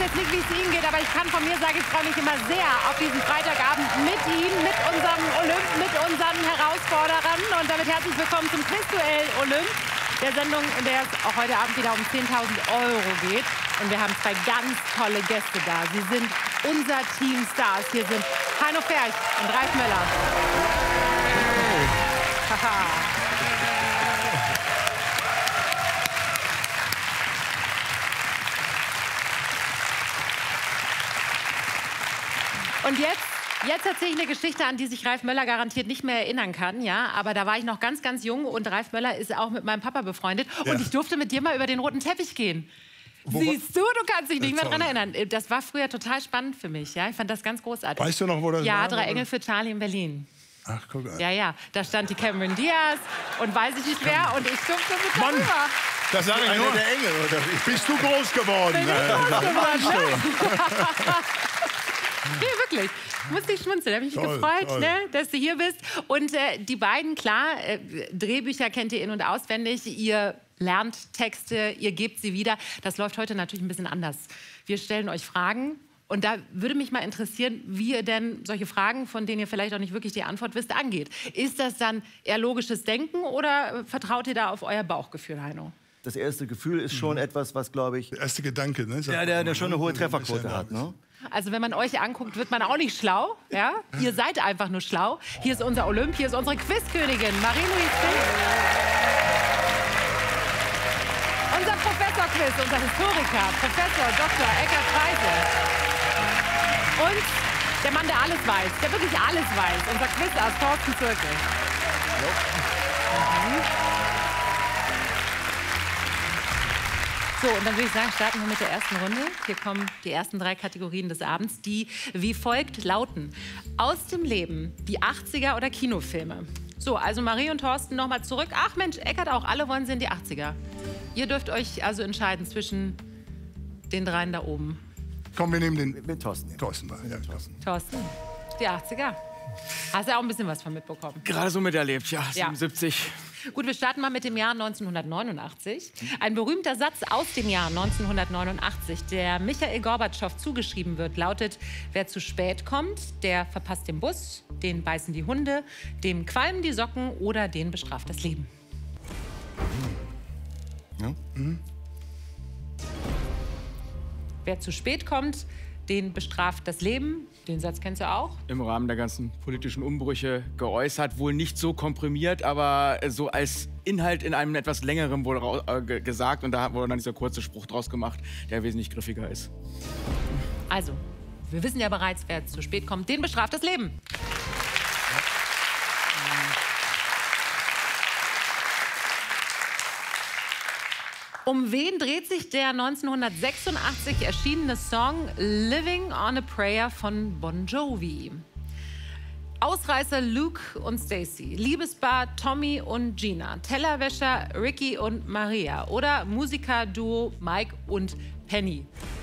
jetzt nicht, wie es Ihnen geht, aber ich kann von mir sagen, ich freue mich immer sehr auf diesen Freitagabend mit Ihnen, mit unserem Olymp, mit unseren Herausforderern. Und damit herzlich willkommen zum Quizduell Olymp, der Sendung, in der es auch heute Abend wieder um 10.000 € geht. Und wir haben zwei ganz tolle Gäste da. Sie sind unser Team Stars. Hier sind Heino Ferch und Ralf Möller. Haha. Und jetzt erzähle ich eine Geschichte, an die sich Ralf Möller garantiert nicht mehr erinnern kann, ja. Aber da war ich noch ganz, ganz jung und Ralf Möller ist auch mit meinem Papa befreundet. Ja. Und ich durfte mit dir mal über den roten Teppich gehen. Siehst du, du kannst dich nicht mehr daran erinnern. Das war früher total spannend für mich, ja. Ich fand das ganz großartig. Weißt du noch, wo das war? Ja, 3 Engel für Charlie in Berlin. Ach, guck an. Ja, ja, da stand die Cameron Diaz und weiß ich nicht wer und ich durfte mit darüber. Das sage ich nur. Der Engel, oder? Bist du groß geworden? Bin ich groß geworden, ne? Nee, wirklich. Musste ich schmunzeln. Da habe ich mich gefreut, ne, dass du hier bist. Und die beiden, klar, Drehbücher kennt ihr in- und auswendig. Ihr lernt Texte, ihr gebt sie wieder. Das läuft heute natürlich ein bisschen anders. Wir stellen euch Fragen. Und da würde mich mal interessieren, wie ihr denn solche Fragen, von denen ihr vielleicht auch nicht wirklich die Antwort wisst, angeht. Ist das dann eher logisches Denken oder vertraut ihr da auf euer Bauchgefühl, Heino? Das erste Gefühl ist schon etwas, was, glaube ich... Der erste Gedanke, ne? Ja, der schon eine hohe Trefferquote hat, ne? Also wenn man euch anguckt, wird man auch nicht schlau. Ja? Ihr seid einfach nur schlau. Hier ist unser Olymp, hier ist unsere Quizkönigin Marie-Louise Fink. Unser Professor-Quiz, unser Historiker, Professor Dr. Eckhard Preise. Und der Mann, der alles weiß, der wirklich alles weiß, unser Quizarzt Thorsten Zirkel. So, und dann würde ich sagen, starten wir mit der ersten Runde. Hier kommen die ersten 3 Kategorien des Abends, die wie folgt lauten. Aus dem Leben, die 80er oder Kinofilme. So, also Marie und Thorsten nochmal zurück. Ach Mensch, Eckart auch, alle wollen sie in die 80er. Ihr dürft euch also entscheiden zwischen den dreien da oben. Komm, wir nehmen den Mit Thorsten. Thorsten mal. Ja, Thorsten, die 80er. Hast du auch ein bisschen was von mitbekommen? Gerade so miterlebt, ja, 77. Gut, wir starten mal mit dem Jahr 1989. Ein berühmter Satz aus dem Jahr 1989, der Michael Gorbatschow zugeschrieben wird, lautet: Wer zu spät kommt, der verpasst den Bus, den beißen die Hunde, dem qualmen die Socken oder den bestraft das Leben. Ja? Mhm. Wer zu spät kommt, den bestraft das Leben. Den Satz kennst du auch? Im Rahmen der ganzen politischen Umbrüche geäußert, wohl nicht so komprimiert, aber so als Inhalt in einem etwas längeren wohl gesagt. Und da wurde dann dieser kurze Spruch draus gemacht, der wesentlich griffiger ist. Also, wir wissen ja bereits, wer zu spät kommt, den bestraft das Leben. Um wen dreht sich der 1986 erschienene Song Living on a Prayer von Bon Jovi? Ausreißer Luke und Stacy, Liebespaar Tommy und Gina, Tellerwäscher Ricky und Maria oder Musikerduo Mike und Penny?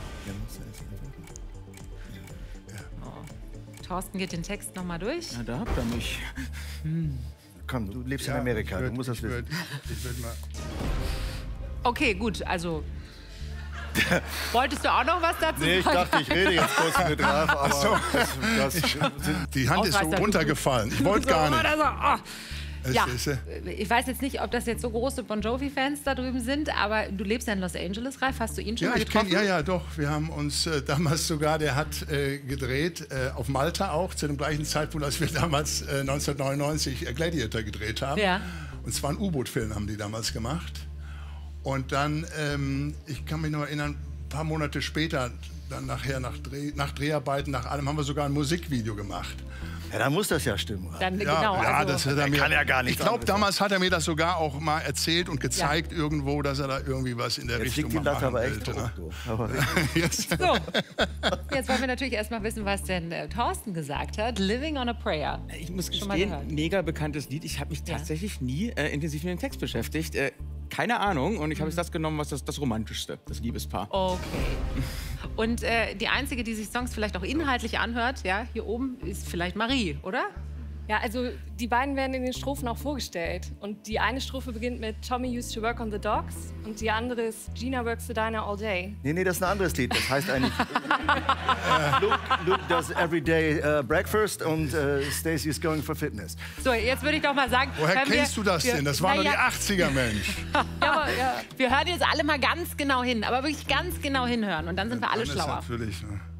Oh. Thorsten geht den Text noch mal durch. Ja, da habt ihr mich. Komm, du lebst in Amerika, du musst das wissen. Ich würd mal... Okay, gut, also... Wolltest du auch noch was dazu sagen? Nee, ich dachte, ich rede jetzt kurz mit Ralf, aber... Die Hand ist so runtergefallen. Ich wollte gar nicht. Ja, ich weiß jetzt nicht, ob das jetzt so große Bon Jovi-Fans da drüben sind, aber du lebst ja in Los Angeles, Ralf. Hast du ihn schon mal getroffen? Ja, doch. Wir haben uns damals sogar, der hat gedreht, auf Malta auch, zu dem gleichen Zeitpunkt, als wir damals 1999 Gladiator gedreht haben. Ja. Und zwar einen U-Boot-Film haben die damals gemacht. Und dann, ich kann mich noch erinnern, ein paar Monate später, dann nachher nach Dreharbeiten, nach allem, haben wir sogar ein Musikvideo gemacht. Ja, dann muss das ja stimmen. Dann, genau, also, das hat er mir, kann ja gar nicht. Ich glaube, damals hat er mir das sogar auch mal erzählt und gezeigt irgendwo, dass er da irgendwie was in der Richtung macht. Aber echt hoch, So, jetzt wollen wir natürlich erst mal wissen, was denn Thorsten gesagt hat. Living on a Prayer. Ich muss gestehen, mega bekanntes Lied. Ich habe mich tatsächlich nie intensiv mit dem Text beschäftigt. Keine Ahnung. Und ich habe jetzt das genommen, was das Romantischste, das Liebespaar. Okay. Und die Einzige, die sich Songs vielleicht auch inhaltlich anhört, ja, hier oben, ist vielleicht Marie, oder? Ja, also die beiden werden in den Strophen auch vorgestellt. Und die eine Strophe beginnt mit Tommy used to work on the docks und die andere ist Gina works the diner all day. Nee, das ist ein anderes Lied. Das heißt eigentlich Luke does every day breakfast und Stacey is going for fitness. So, jetzt würde ich doch mal sagen... Woher kennst du das denn? Das waren doch die 80er, Mensch. Wir hören jetzt alle mal ganz genau hin, aber wirklich ganz genau hinhören und dann sind wir alle schlauer. Natürlich, ne?